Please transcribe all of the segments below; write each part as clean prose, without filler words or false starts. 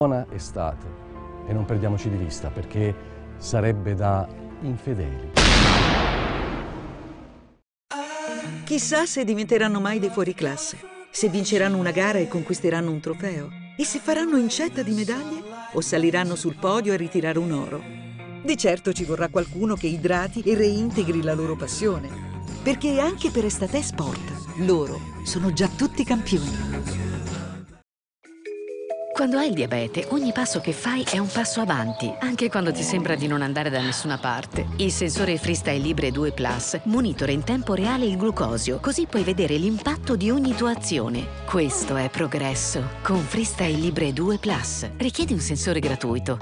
Buona estate e non perdiamoci di vista perché sarebbe da infedeli. Chissà se diventeranno mai dei fuoriclasse, se vinceranno una gara e conquisteranno un trofeo, e se faranno incetta di medaglie o saliranno sul podio a ritirare un oro. Di certo ci vorrà qualcuno che idrati e reintegri la loro passione, perché anche per Estate Sport loro sono già tutti campioni. Quando hai il diabete, ogni passo che fai è un passo avanti, anche quando ti sembra di non andare da nessuna parte. Il sensore Freestyle Libre 2 Plus monitora in tempo reale il glucosio, così puoi vedere l'impatto di ogni tua azione. Questo è progresso. Con Freestyle Libre 2 Plus. Richiedi un sensore gratuito.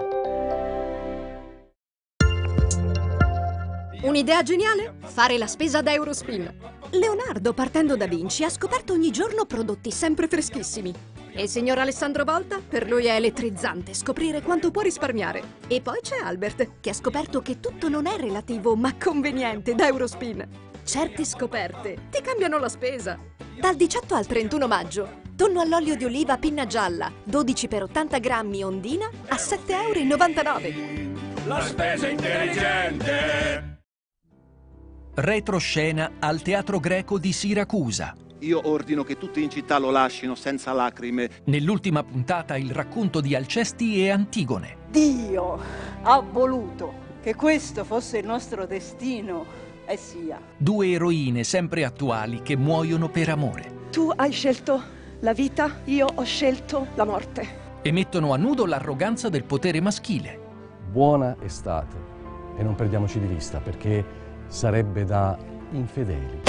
Un'idea geniale? Fare la spesa da Eurospin. Leonardo, partendo da Vinci, ha scoperto ogni giorno prodotti sempre freschissimi. E il signor Alessandro Volta? Per lui è elettrizzante scoprire quanto può risparmiare. E poi c'è Albert, che ha scoperto che tutto non è relativo, ma conveniente da Eurospin. Certe scoperte ti cambiano la spesa. Dal 18 al 31 maggio, tonno all'olio di oliva pinna gialla, 12 per 80 grammi Ondina, a 7,99 €. La spesa intelligente! Retroscena al Teatro Greco di Siracusa. Io ordino che tutti in città lo lascino senza lacrime. Nell'ultima puntata il racconto di Alcesti e Antigone. Dio ha voluto che questo fosse il nostro destino e sia. Due eroine sempre attuali che muoiono per amore. Tu hai scelto la vita, io ho scelto la morte. E mettono a nudo l'arroganza del potere maschile. Buona estate e non perdiamoci di vista perché sarebbe da infedeli.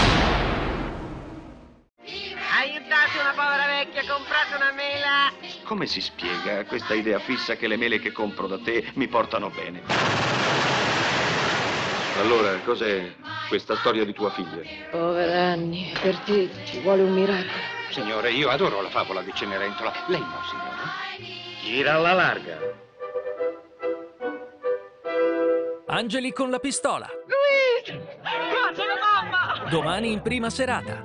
Aiutate una povera vecchia, comprate una mela! Come si spiega questa idea fissa che le mele che compro da te mi portano bene? Allora, cos'è questa storia di tua figlia? Povera Anni, per te ci vuole un miracolo. Signore, io adoro la favola di Cenerentola. Lei no, signore? Gira alla larga. Angeli con la pistola. Luigi! Guarda la mamma! Domani in prima serata.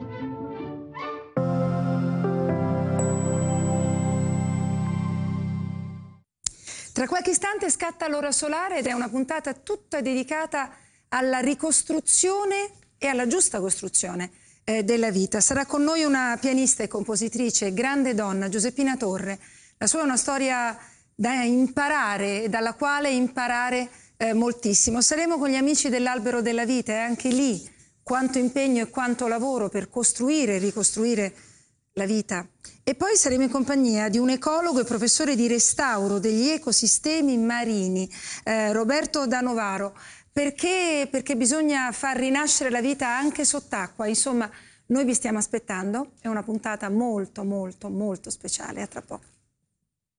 Tra qualche istante scatta l'ora solare ed è una puntata tutta dedicata alla ricostruzione e alla giusta costruzione della vita. Sarà con noi una pianista e compositrice, grande donna, Giuseppina Torre. La sua è una storia da imparare e dalla quale imparare moltissimo. Saremo con gli amici dell'Albero della Vita e anche lì quanto impegno e quanto lavoro per costruire e ricostruire la vita. E poi saremo in compagnia di un ecologo e professore di restauro degli ecosistemi marini, Roberto Danovaro, perché bisogna far rinascere la vita anche sott'acqua. Insomma, noi vi stiamo aspettando, è una puntata molto, molto, molto speciale. A tra poco.